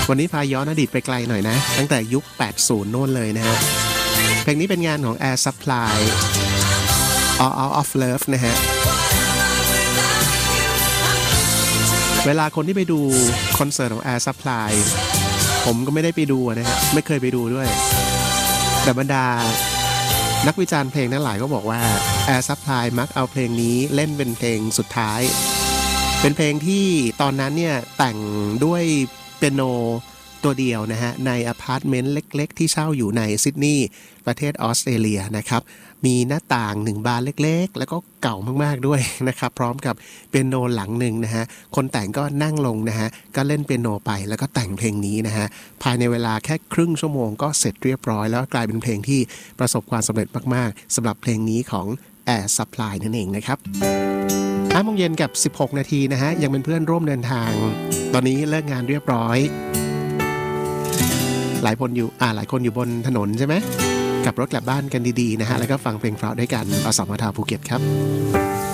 วันนี้พาย้อนอดีตไปไกลหน่อยนะตั้งแต่ยุค 80 โน่นเลยนะฮะเพลงนี้เป็นงานของ Air Supply All Out of Love นะฮะเวลาคนที่ไปดูคอนเสิร์ตของ Air Supply ผมก็ไม่ได้ไปดูนะฮะไม่เคยไปดูด้วยแต่บรรดานักวิจารณ์เพลงนั้นหลายก็บอกว่า Air Supply มักเอาเพลงนี้เล่นเป็นเพลงสุดท้ายเป็นเพลงที่ตอนนั้นเนี่ยแต่งด้วยเปียโนตัวเดียวนะฮะในอพาร์ตเมนต์เล็กๆที่เช่าอยู่ในซิดนีย์ประเทศออสเตรเลียนะครับมีหน้าต่าง1บานเล็กๆแล้วก็เก่ามากๆด้วยนะครับพร้อมกับเปียโนหลังหนึ่งนะฮะคนแต่งก็นั่งลงนะฮะก็เล่นเปียโนไปแล้วก็แต่งเพลงนี้นะฮะภายในเวลาแค่ครึ่งชั่วโมงก็เสร็จเรียบร้อยแล้วกลายเป็นเพลงที่ประสบความสำเร็จมากๆสำหรับเพลงนี้ของ Air Supply นั่นเองนะครับ5 โมงเย็นกับ16 นาทีนะฮะยังเป็นเพื่อนร่วมเดินทางตอนนี้เลิกงานเรียบร้อยหลายคนอยู่บนถนนใช่ไหมขับรถกลับบ้านกันดีๆนะฮะแล้วก็ฟังเพลงเพราะด้วยกันอสมทภูเก็ตครับ